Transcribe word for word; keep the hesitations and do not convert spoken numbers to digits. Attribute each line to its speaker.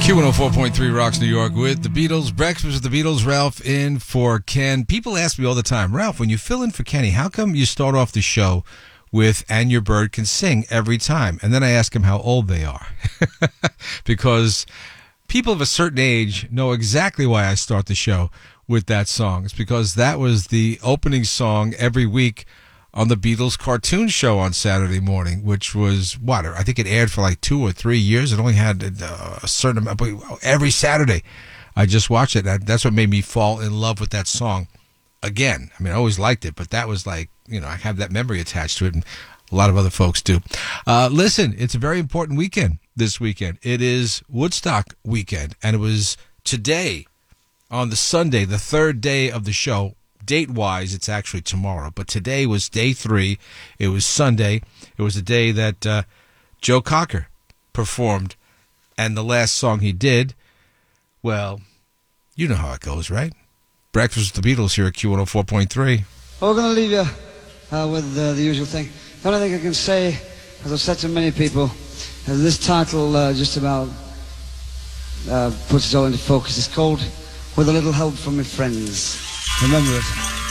Speaker 1: Q one oh four point three Rocks New York with the Beatles. Breakfast with the Beatles. Ralph in for Ken. People ask me all the time, Ralph, when you fill in for Kenny, how come you start off the show with "And Your Bird Can Sing" every time? And then I ask them how old they are. Because people of a certain age know exactly why I start the show with that song. It's because that was the opening song every week on the Beatles cartoon show on Saturday morning, which was, what, I think it aired for like two or three years. It only had a certain amount, but every Saturday I just watched it. That's what made me fall in love with that song again. I mean, I always liked it, but that was like, you know, I have that memory attached to it, and a lot of other folks do. Uh, listen, it's a very important weekend this weekend. It is Woodstock weekend, and it was today on the Sunday, the third day of the show. Date-wise, it's actually tomorrow, but today was day three. It was Sunday. It was the day that uh, Joe Cocker performed, and the last song he did, well, you know how it goes, right? Breakfast with the Beatles here at Q one oh four point three.
Speaker 2: Well, we're going to leave you uh, with uh, the usual thing. The only thing I can say, as I've said to many people, is this title uh, just about uh, puts it all into focus. It's called "With a Little Help from My Friends." Remember it.